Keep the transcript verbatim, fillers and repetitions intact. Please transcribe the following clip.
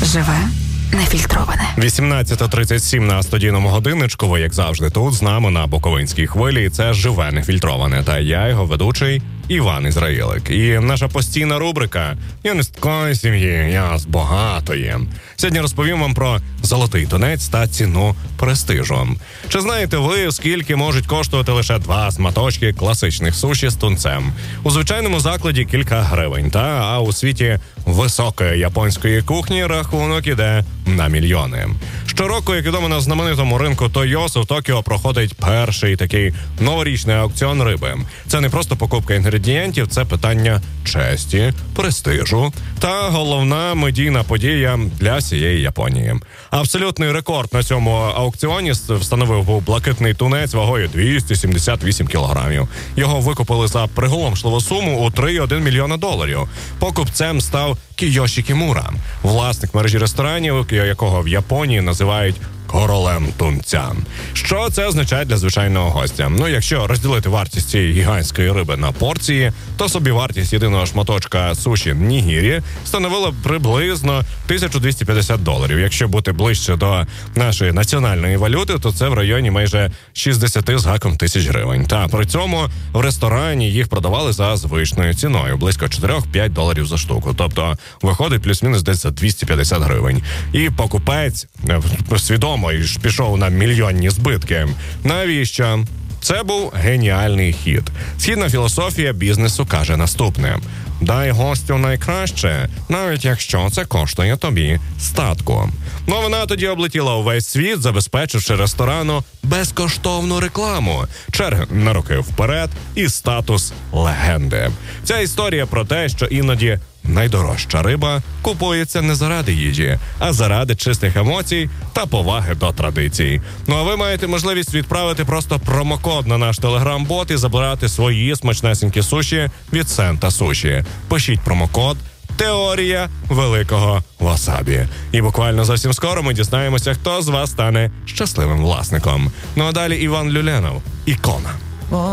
Живе нефільтроване. вісімнадцята тридцять сім на студійному годинничку. Ви, як завжди, тут з нами на Буковинській хвилі. І це «Живе нефільтроване». Та я, його ведучий, Іван Ізраїлик. І наша постійна рубрика «Я не з такої сім'ї, я з багатої». Сьогодні розповім вам про золотий тунець та ціну престижу. Чи знаєте ви, скільки можуть коштувати лише два сматочки класичних суші з тунцем? У звичайному закладі кілька гривень, та а у світі високої японської кухні рахунок іде на мільйони. Щороку, як відомо, на знаменитому ринку Тойосу в Токіо проходить перший такий новорічний аукціон риби. Це не просто покупка інгредієнтів, це питання честі, престижу та головна медійна подія для всієї Японії. Абсолютний рекорд на цьому аукціоні встановив був блакитний тунець вагою двісті сімдесят вісім кілограмів. Його викупили за приголомшливу суму у три цілих один мільйона доларів. Покупцем став Кійоші Кімура, власник мережі ресторанів, якого в Японії називають королем тунця. Що це означає для звичайного гостя? Ну, якщо розділити вартість цієї гігантської риби на порції, то собівартість єдиного шматочка суші нігірі становила приблизно тисячу двісті п'ятдесят доларів. Якщо бути ближче до нашої національної валюти, то це в районі майже шістдесят з гаком тисяч гривень. Та при цьому в ресторані їх продавали за звичною ціною, близько чотири-п'ять доларів за штуку. Тобто виходить плюс-мінус десь за двісті п'ятдесят гривень. І покупець свідомо і ж пішов на мільйонні збитки. Навіщо? Це був геніальний хід. Східна філософія бізнесу каже наступне: дай гостю найкраще, навіть якщо це коштує тобі статку. Ну, вона тоді облетіла увесь світ, забезпечивши ресторану безкоштовну рекламу, черги на роки вперед і статус легенди. Ця історія про те, що іноді найдорожча риба купується не заради їжі, а заради чистих емоцій та поваги до традицій. Ну а ви маєте можливість відправити просто промокод на наш телеграм-бот і забирати свої смачнесенькі суші від Сента Суші. Пишіть промокод «Теорія великого васабі». І буквально зовсім скоро ми дізнаємося, хто з вас стане щасливим власником. Ну а далі Іван Люленов. Ікона.